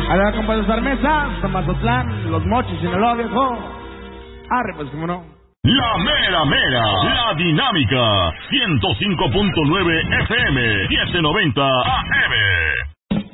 A la compa de Sarmesa, Mazatlán, Los Mochis, Sinaloa, viejo. Arre, pues, cómo no. La mera mera, la dinámica, 105.9 FM, 790 AM.